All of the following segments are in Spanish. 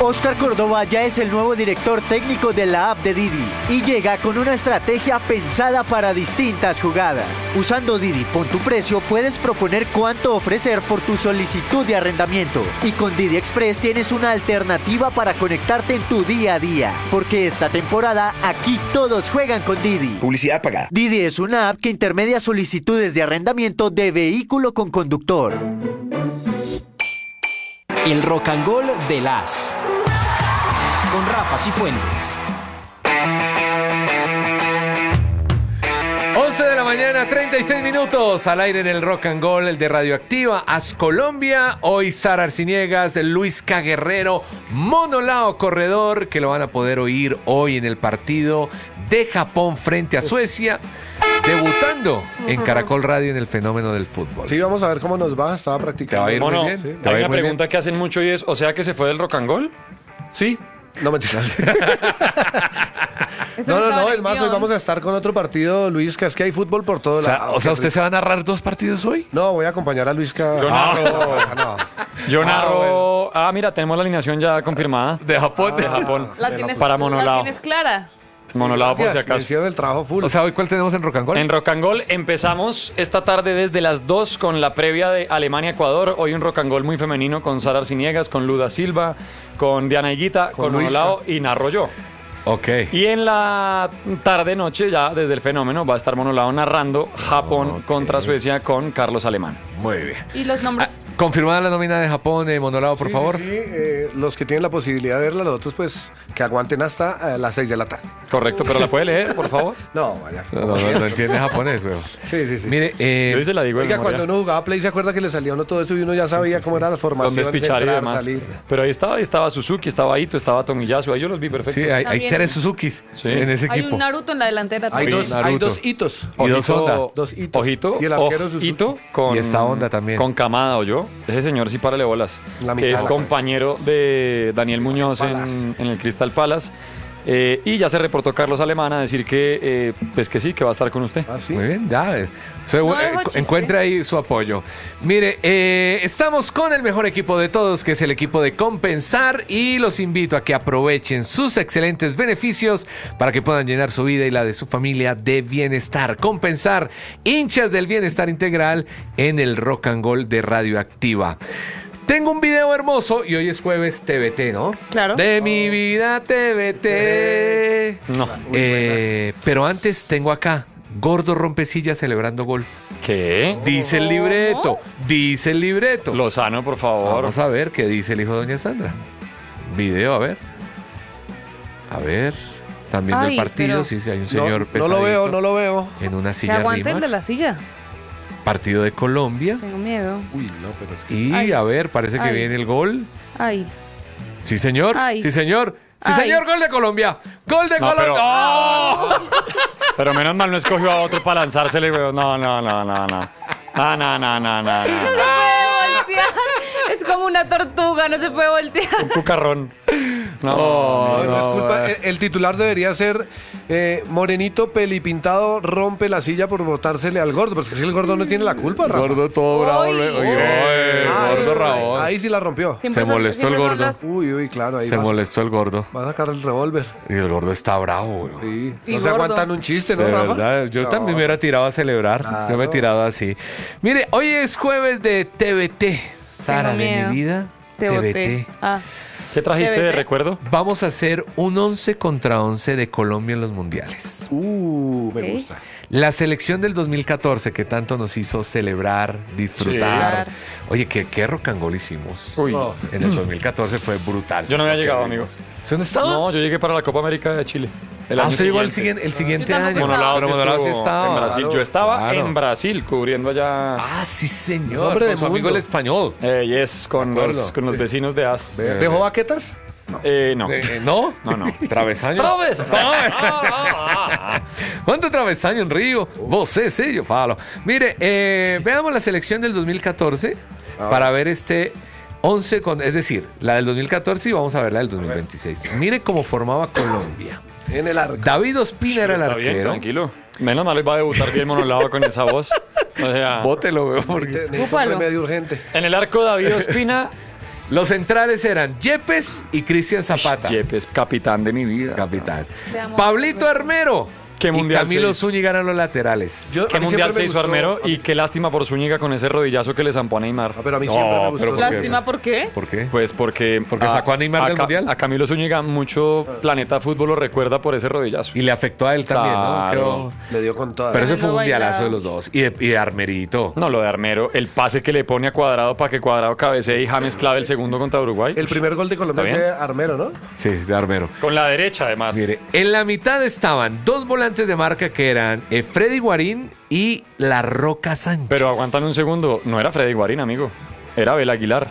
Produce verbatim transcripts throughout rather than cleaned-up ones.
Oscar Córdoba ya es el nuevo director técnico de la app de Didi y llega con una estrategia pensada para distintas jugadas. Usando Didi Pon tu Precio puedes proponer cuánto ofrecer por tu solicitud de arrendamiento y con Didi Express tienes una alternativa para conectarte en tu día a día, porque esta temporada aquí todos juegan con Didi. Publicidad pagada. Didi es una app que intermedia solicitudes de arrendamiento de vehículo con conductor. El Rock and Roll de las con Rafa Cifuentes. once de la mañana, treinta y seis minutos, al aire del Rock and Roll, el de Radioactiva, As Colombia. Hoy Sara Arciniegas, Luis K. Guerrero, Mono Lao Corredor, que lo van a poder oír hoy en el partido de Japón frente a Suecia, debutando en Caracol Radio en el fenómeno del fútbol. Sí, vamos a ver cómo nos va, estaba practicando. ¿Te va a ir Mono, muy bien? sí. ¿Te va a Hay ir una muy pregunta bien? que hacen mucho y es, ¿o sea que se fue del Rock and Roll? Sí, no mentiras. Eso No, no, estaba no, en es el más, hoy guión. vamos a estar con otro partido, Luis, que es que hay fútbol por todo O sea, lado. o sea, ¿usted se va a narrar dos partidos hoy? No, voy a acompañar a Luis Ca... Yo narro. Ah, no. Yo Ah, narro. bueno. Ah, mira, tenemos la alineación ya confirmada. De Japón. De Japón. La tienes, Para la Monolao. tienes clara. Monolado por si Gracias, me acaso. hicieron el trabajo full. O sea, ¿hoy cuál tenemos en Rock and Roll? En Rock and Roll empezamos esta tarde desde las dos con la previa de Alemania-Ecuador. Hoy un Rock and Roll muy femenino con Sara Arciniegas, con Luda Silva, con Diana Higuita, con, Con Luisca. Monolao y narro yo. Ok. Y en la tarde-noche, ya desde el fenómeno, va a estar Monolao narrando Japón Ok. contra Suecia con Carlos Alemán. Muy bien. Y los Ah, nombres. confirmada la nómina de Japón, de Monolao, por Sí, favor. Sí, sí, eh, los que tienen la posibilidad de verla, los otros pues que aguanten hasta eh, las seis de la tarde. Correcto, pero la puede leer, por favor. No, vaya. No, no, no, no entiende japonés, weón. Sí, sí, sí. Mire, eh, Yo se la digo de Oiga, memoria. cuando uno jugaba Play, ¿se acuerda que le salía a uno todo eso y uno ya sabía cómo era la formación? Dónde es pichar y entrar, demás. salir? Pero ahí estaba, ahí estaba Suzuki, estaba Ito, estaba Tomiyasu, ahí yo los vi perfecto. sí, hay, hay También- tres Suzukis Sí. en ese Hay equipo. un Naruto en la delantera. Hay también. dos, hay Naruto. dos hitos. Y dos Honda. Dos hitos. Ojito, Y el arquero oj- Suzuki. Ito con, Y está Honda también. con Kamada o yo. Ese señor sí párale bolas. La mitad Que de es la compañero de Daniel Muñoz en, en el Crystal Palace. Eh, y ya se reportó Carlos Alemán a decir que, eh, pues que sí, que va a estar con usted. ¿Ah, sí? Muy bien, ya. eh, se- No eh, dejo chiste. encuentra ahí su apoyo. Mire, eh, estamos con el mejor equipo de todos, que es el equipo de Compensar, y los invito a que aprovechen sus excelentes beneficios para que puedan llenar su vida y la de su familia de bienestar. Compensar, hinchas del bienestar integral en el Rock and Roll de Radioactiva. Tengo un video hermoso y hoy es jueves T V T, ¿no? Claro. De mi vida T V T. No. Eh, pero antes tengo acá Gordo Rompecilla celebrando gol. ¿Qué? Dice el libreto, dice el libreto. Lozano, por favor. Vamos a ver qué dice el hijo de Doña Sandra. Video, a ver. A ver. También del Ay, partido, pero- sí, sí, hay un No, señor no pesadito lo veo, no lo veo. en una Que silla aguante el de Rimax. la silla. Partido de Colombia. Tengo miedo. Uy, no, pero es que... Y Ay. a ver, parece que Ay. viene el gol. Ay. Sí, señor. Ay. Sí, señor. Sí, Ay. señor. Gol de Colombia. Gol de No, Colombia. pero- ¡Oh! Pero menos mal no escogió a otro para lanzársele, weón. No, no, no, no, no. No, no, no, no, no, no. No se puede voltear. Es como una tortuga, no se puede voltear. Un cucarrón. No, No, no, no, es culpa. eh. El, el titular debería ser eh, Morenito pelipintado rompe la silla por botársele al gordo. Pero es que si el gordo no tiene la culpa, Rafa. Gordo todo bravo. Uy. luego. Oye, Uy. oye, Ah, gordo ahí- Rabón. Ahí sí la rompió. Siempre Se son- molestó el siempre son gordo. las- Uy, uy, claro. Ahí Se va, molestó el gordo. va a sacar el revólver. Y el gordo está bravo, güey. Sí. Y No se gordo. aguantan un chiste, ¿no, De Rafa? verdad, yo No. también me hubiera tirado a celebrar. Claro. Yo me he tirado así. Mire, hoy es jueves de T V T. Sara, Tengo de miedo. mi vida. Te T V boté. T. Ah. ¿Qué trajiste Debe de ser. recuerdo? Vamos a hacer un once contra once de Colombia en los mundiales. Uh, me Ok. gusta. La selección del dos mil catorce que tanto nos hizo celebrar, disfrutar. Sí. Oye, ¿qué, qué rock and roll hicimos? Uy. No. En el dos mil catorce fue brutal. Yo no había Lo que llegado, vimos. amigos. ¿Sí, ¿Dónde estaba? No, yo llegué para la Copa América de Chile. El Ah, año usted llegó el siguiente. siguiente, el siguiente Yo tampoco año. estaba. Monolao Pero sí Monolao sí estuvo estaba. en Brasil. Claro, Yo estaba claro. en Brasil cubriendo allá. Ah, sí, señor. Es hombre con de su amigo mundo. el español. Eh, yes, con De acuerdo. los, con los vecinos de As. ¿De- ¿Dejó baquetas? Eh, no. Eh, eh, ¿No? No, no. Travesaño. ¡Traves! ¿Cuánto travesaño en Río? Vos es, sí, yo falo. Mire, eh, veamos la selección del dos mil catorce para ver este once con, es decir, la del dos mil catorce y vamos a ver la del dos mil veintiséis. Mire cómo formaba Colombia. En el arco. David Ospina era el Está bien, arquero. tranquilo. Menos mal va a debutar bien Monolao con esa voz. O sea, Bótelo, veo, porque... Necesito un Úpalo. remedio urgente. en el arco David Ospina, Los centrales eran Yepes y Cristian Zapata. Yepes, capitán de mi vida. Capitán. Te amo. Pablito Armero. ¿Qué mundial y Camilo se Zúñiga eran los laterales. Yo- a ¿Qué mí mundial siempre se me hizo gustó- Armero? a mí- Y qué lástima por Zúñiga con ese rodillazo que le zampó a Neymar. Ah, pero a mí siempre me gustó. pero ¿por qué? Lástima, ¿por qué? ¿Por qué? Pues porque... Porque sacó a Neymar del Ca- mundial. A Camilo Zúñiga mucho Planeta Fútbol lo recuerda por ese rodillazo. Y le afectó a él también, ¿no? Claro. Quedó- Le dio con toda. Pero ese fue un Tremendo mundialazo de bailado. los dos. Y de, y de Armerito. No, lo de Armero, el pase que le pone a Cuadrado para que Cuadrado cabecee y James clave el segundo contra Uruguay. El primer gol de Colombia ¿Está fue bien? Armero, ¿no? Sí, de Armero. Con la derecha, además. Mire, en la mitad estaban dos volantes de marca que eran eh, Freddy Guarín y La Roca Sánchez. Pero aguantan un segundo. No era Freddy Guarín, amigo. Era Abel Aguilar.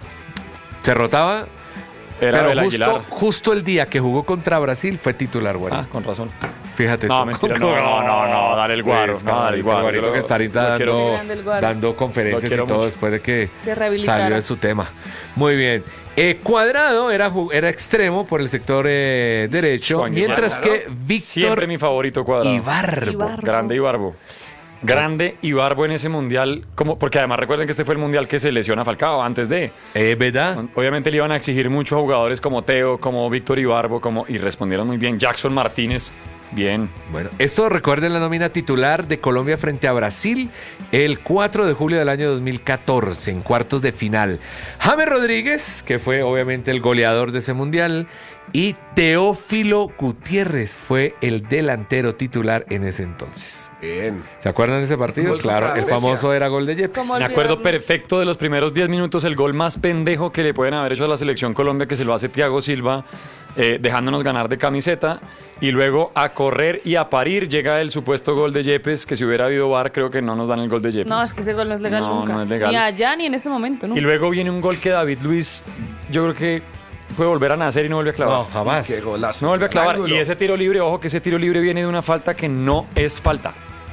Se rotaba, Era pero Abel Aguilar. justo, justo el día que jugó contra Brasil fue titular Guarín. Ah, con razón. Fíjate No, tú. mentira, no, no, no, no, dale el guaro, Pues, no, dale el guaro. Guarito Yo que lo- está ahorita lo quiero- dando, Grande el Guaro. dando Lo conferencias y quiero todo mucho. después de que Se rehabilitara. salió de su tema. Muy bien. Eh, Cuadrado era, ju- era extremo por el sector eh, derecho, Juan mientras Guillermo. que Víctor Siempre mi favorito Cuadrado. Ibarbo. Ibarbo. Grande Ibarbo. Grande Ibarbo en ese mundial. Como, porque además recuerden que este fue el mundial que se lesiona Falcao antes de. Eh, ¿verdad? Obviamente le iban a exigir mucho a jugadores como Teo, como Víctor Ibarbo, como, y respondieron muy bien. Jackson Martínez, bien. Bueno, esto recuerden la nómina titular de Colombia frente a Brasil el cuatro de julio del año dos mil catorce, en cuartos de final. James Rodríguez, que fue obviamente el goleador de ese mundial, y Teófilo Gutiérrez fue el delantero titular en ese entonces. Bien. ¿Se acuerdan de ese partido? Gol Claro, contra el Grecia. famoso era gol de Yepes. ¿Cómo Me acuerdo olvidarlo? perfecto de los primeros diez minutos, el gol más pendejo que le pueden haber hecho a la selección Colombia, que se lo hace Thiago Silva, eh, dejándonos ganar de camiseta, y luego a correr y a parir llega el supuesto gol de Yepes, que si hubiera habido V A R creo que no nos dan el gol de Yepes. No, es que ese gol no es legal No, nunca. no es legal. Ni allá ni en este momento, ¿no? Y luego viene un gol que David Luiz, yo creo que puede volver a nacer y no vuelve a clavar. No, jamás. Qué golazo. No vuelve a clavar. Ángulo. Y ese tiro libre, ojo que ese tiro libre viene de una falta que no es falta.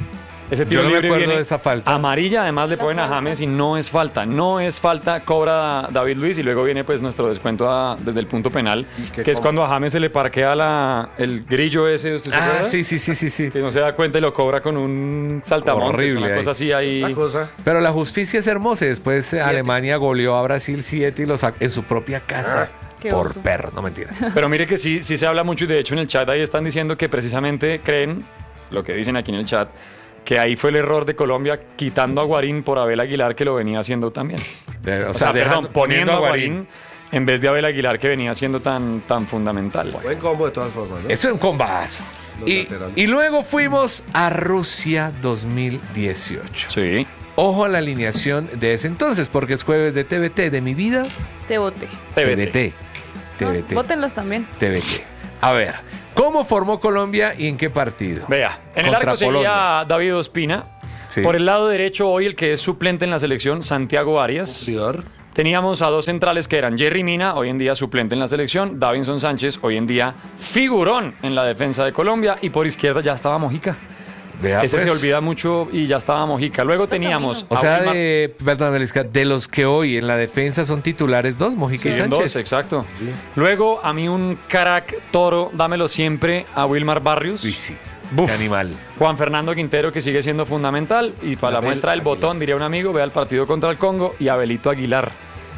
Ese tiro Yo no me libre acuerdo viene de esa falta. amarilla, además le La ponen a falta. James y no es falta. No es falta, cobra David Luiz y luego viene pues nuestro descuento a- desde el punto penal, ¿Y qué que es com- cuando a James se le parquea la, el grillo ese. ¿usted se Ah, acuerda? sí, sí, sí, sí, sí. Que no se da cuenta y lo cobra con un saltamontes, Horrible una ahí. cosa así ahí. La cosa. Pero la justicia es hermosa y después eh, Alemania goleó a Brasil siete y lo sacó en su propia casa. Qué por oso. perro, no mentira. Pero mire que sí, sí se habla mucho y de hecho en el chat ahí están diciendo que precisamente creen, lo que dicen aquí en el chat, que ahí fue el error de Colombia quitando a Guarín por Abel Aguilar que lo venía haciendo también. Eh, O, sea, dejando- perdón, poniendo a Guarín en vez de Abel Aguilar que venía siendo tan, tan fundamental. Buen combo de todas formas, ¿no? Eso es un combazo. Los Y, laterales. y luego fuimos a Rusia dos mil dieciocho. Sí. Ojo a la alineación de ese entonces, porque es jueves de T V T de mi vida. Te voté. T V T V T. T. No, T V T. Vótenlos también. T V T. A ver, ¿cómo formó Colombia y en qué partido? Vea, en el Contra arco seguía Polonia. David Ospina. Sí. Por el lado derecho, hoy el que es suplente en la selección, Santiago Arias. Cumplidor. Teníamos a dos centrales que eran Jerry Mina, hoy en día suplente en la selección, Davinson Sánchez, hoy en día figurón en la defensa de Colombia, y por izquierda ya estaba Mojica. Vea, Ese pues. se olvida mucho y ya estaba Mojica. Luego teníamos O a sea, Wilmar- de, perdón, Belisca, de los que hoy en la defensa son titulares dos, Mojica y Siguen Sánchez. dos, exacto. Luego a mí un crack toro, dámelo siempre, a Wilmar Barrios. Uy, sí. Buf. Qué animal. Juan Fernando Quintero, que sigue siendo fundamental. Y para la Abel muestra del Aguilar. botón, diría un amigo, vea el partido contra el Congo. Y Abelito Aguilar,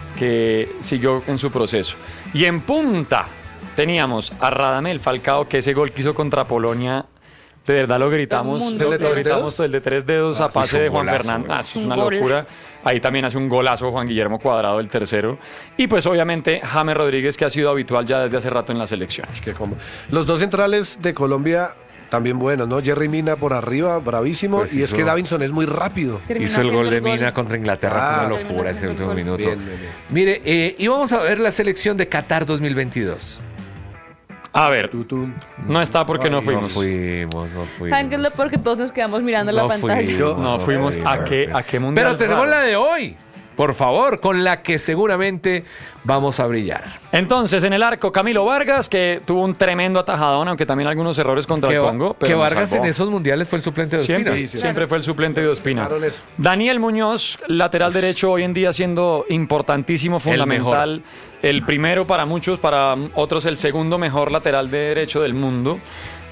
que siguió en su proceso. Y en punta teníamos a Radamel Falcao, que ese gol que hizo contra Polonia, de verdad lo gritamos. Todo el mundo Lo, ¿El de lo tres gritamos dedos? el de tres dedos Ah, a sí, pase es un de Juan golazo, Fernando. güey. Ah, eso es Un una golazo. locura. Ahí también hace un golazo Juan Guillermo Cuadrado, el tercero. Y pues obviamente James Rodríguez, que ha sido habitual ya desde hace rato en la selección. Qué combo. Los dos centrales de Colombia también buenos, ¿no? Jerry Mina por arriba, bravísimo. Pues y es hizo- que Davinson es muy rápido. Terminó Hizo el haciendo gol de Mina contra Inglaterra, Ah, fue una terminó locura ese haciendo último el gol. minuto. Bien, bien, bien. Mire, eh, y vamos a ver la selección de Qatar dos mil veintidós. A ver, Tutún. no está porque no Ay, fuimos. No fuimos, no fuimos. ¿Saben qué es lo peor? Que todos nos quedamos mirando No la pantalla. fuimos, Yo- No fuimos. ¿A qué, a qué mundial? Pero tenemos raro? la de hoy, por favor, con la que seguramente vamos a brillar. Entonces, en el arco, Camilo Vargas, que tuvo un tremendo atajadón, aunque también algunos errores contra Que, el Congo. Pero que nos Vargas salvó. en esos mundiales fue el suplente de Ospina. Siempre, Sí, sí. siempre fue el suplente de Ospina. Claro, eso. Daniel Muñoz, lateral derecho, hoy en día siendo importantísimo, fundamental. El, primero para muchos, para otros el segundo mejor lateral derecho del mundo.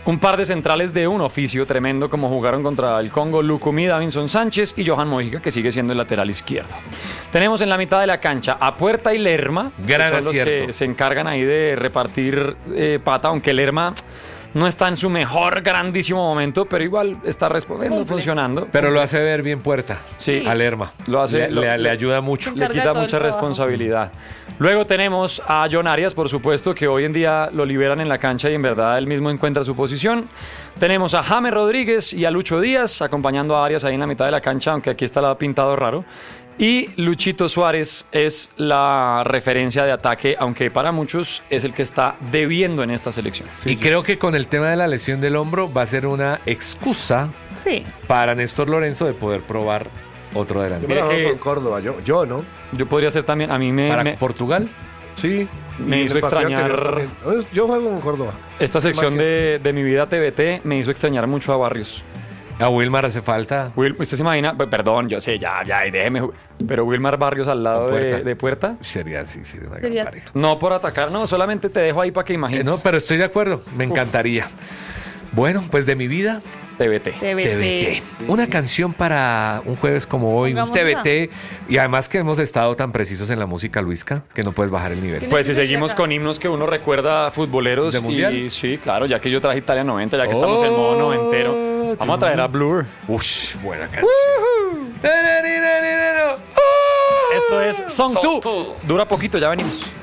Un par de centrales de un oficio tremendo como jugaron contra el Congo Lukumi, Davinson Sánchez y Johan Mojica, que sigue siendo el lateral izquierdo. Tenemos en la mitad de la cancha a Puerta y Lerma, Gran que son los acierto. que se encargan ahí de repartir eh, pata, aunque Lerma no está en su mejor grandísimo momento, pero igual está respondiendo, Cumple. funcionando. Pero lo hace ver bien Puerta. Sí. A Lerma. Lo hace- Le, lo- le- lo- le ayuda mucho. Le Carga quita todo el mucha trabajo. responsabilidad. Luego tenemos a John Arias, por supuesto, que hoy en día lo liberan en la cancha y en verdad él mismo encuentra su posición. Tenemos a James Rodríguez y a Lucho Díaz acompañando a Arias ahí en la mitad de la cancha, aunque aquí está la pintado raro. Y Luchito Suárez es la referencia de ataque, aunque para muchos es el que está debiendo en esta selección. Y creo que con el tema de la lesión del hombro va a ser una excusa Sí. para Néstor Lorenzo de poder probar otro Yo delantero. me la Mire juego que- con Córdoba, yo, yo ¿no? Yo podría ser también, a mí me, Para me- Portugal. Sí. Me y en hizo el partido extrañar- anterior también. Yo juego con Córdoba. esta sección Marque. de, de mi vida T V T me hizo extrañar mucho a Barrios. A Wilmar hace falta. Will, ¿usted se imagina? P- Perdón, yo sé, ya, ya, y déjeme. ju- Pero Wilmar Barrios al lado Con de, Puerta. de Puerta. Sería así, sería una Sería- gran pareja. No por atacar, no, solamente te dejo ahí para que Eh, imagines. no, pero estoy de acuerdo. Me encantaría. Bueno, pues de mi vida, T V T. T V T. T V T. Una canción para un jueves como hoy, un Pongamos T V esa. T. Y además que hemos estado tan precisos en la música, Luisca, que no puedes bajar el nivel. Tiene Pues que si seguir seguimos acá. con himnos que uno recuerda futboleros. ¿De mundial? Y sí, claro, ya que yo traje Italia noventa, ya que estamos en modo noventero. Vamos a traer a Blur. Ush, buena canción. Esto es Song dos. Dura poquito, ya venimos.